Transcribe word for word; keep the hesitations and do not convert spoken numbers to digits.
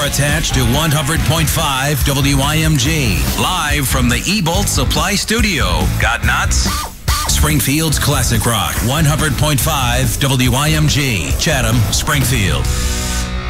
attached to one hundred point five W I M G. Live from the E-Bolt Supply Studio. Got nuts? Springfield's Classic Rock, one hundred point five W I M G, Chatham, Springfield.